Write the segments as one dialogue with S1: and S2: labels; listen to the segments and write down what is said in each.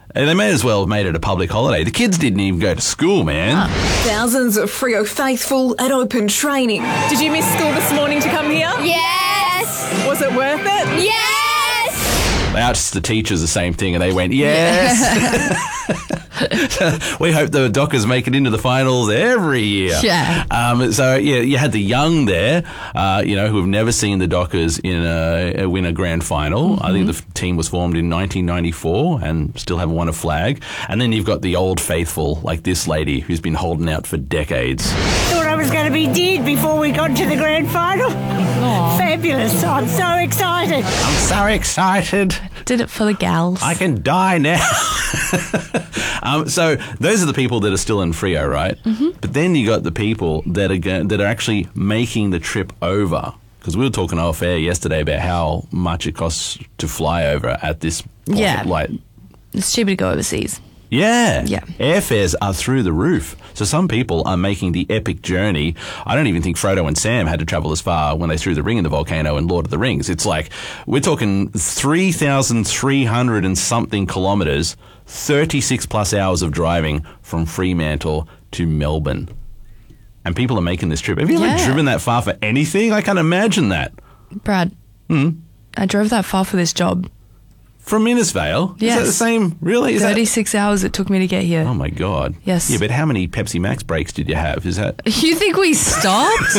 S1: And they may as well have made it a public holiday. The kids didn't even go to school, man.
S2: Thousands of Freo faithful at open training. Did you miss school this morning to come here?
S3: Yes!
S2: Was it worth it?
S3: Yes!
S1: They asked the teachers the same thing and they went, yes. We hope the Dockers make it into the finals every year.
S4: Yeah.
S1: So, you had the young there, who have never seen the Dockers win a grand final. I think the team was formed in 1994 and still haven't won a flag. And then you've got the old faithful, like this lady, who's been holding out for decades.
S5: Thought I was going to be dead before we got to the grand final.
S4: Aww.
S5: Fabulous. I'm so excited.
S1: I'm so excited.
S4: Did it for the gals.
S1: I can die now. So those are the people that are still in Freo, right? Mm-hmm. But then you got the people that are actually making the trip over. Because we were talking off air yesterday about how much it costs to fly over at this point.
S4: Yeah. It's cheaper to go overseas.
S1: Yeah.
S4: Yeah.
S1: Airfares are through the roof. So some people are making the epic journey. I don't even think Frodo and Sam had to travel as far when they threw the ring in the volcano in Lord of the Rings. It's like, we're talking 3,300 and something kilometres, 36 plus hours of driving from Fremantle to Melbourne. And people are making this trip. Have you ever driven that far for anything? I can't imagine that.
S4: Brad, I drove that far for this job.
S1: From Innisfail?
S4: Yes.
S1: Is that the same? Really?
S4: 36 hours it took me to get here.
S1: Oh, my God.
S4: Yes.
S1: Yeah, but how many Pepsi Max breaks did you have? Is that...
S4: You think we stopped?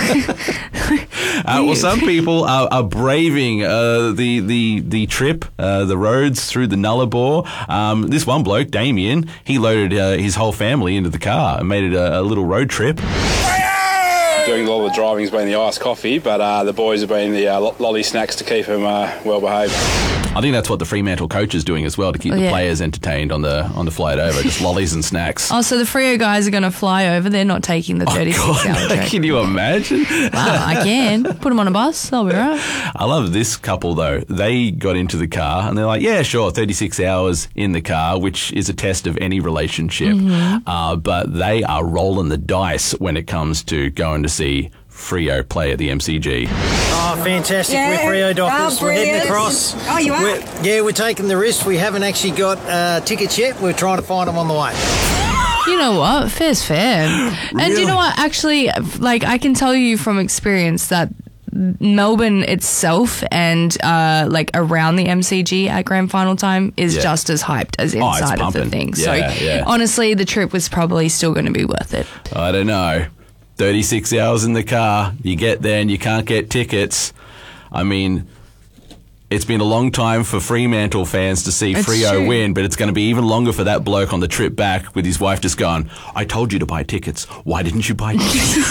S1: Well, some people are braving the trip, the roads through the Nullarbor. This one bloke, Damien, he loaded his whole family into the car and made it a little road trip.
S6: Doing all the driving's been the iced coffee, but the boys have been the lolly snacks to keep them well behaved.
S1: I think that's what the Fremantle coach is doing as well, to keep the players entertained on the flight over, just lollies and snacks.
S4: Oh, so the Freo guys are going to fly over. They're not taking the 36-hour trip.
S1: Can you imagine?
S4: Wow, I can. Put them on a bus. They'll be right.
S1: I love this couple, though. They got into the car and they're like, yeah, sure, 36 hours in the car, which is a test of any relationship. But they are rolling the dice when it comes to going to see Freo play at the MCG.
S7: Oh, fantastic. We're Freo Dockers. We're heading across.
S5: Oh, you are?
S7: We're taking the risk. We haven't actually got tickets yet. We're trying to find them on the way.
S4: You know what? Fair's fair.
S1: Really?
S4: And you know what? Actually, I can tell you from experience that Melbourne itself and around the MCG at grand final time is just as hyped as inside of the thing. Honestly, the trip was probably still going to be worth it.
S1: I don't know. 36 hours in the car, you get there and you can't get tickets. I mean, it's been a long time for Fremantle fans to see Freo win, but it's going to be even longer for that bloke on the trip back with his wife just going, I told you to buy tickets. Why didn't you buy tickets?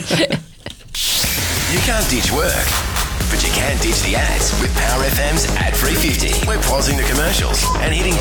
S8: You can't ditch work, but you can ditch the ads with Power FM's Ad 350. We're pausing the commercials and hitting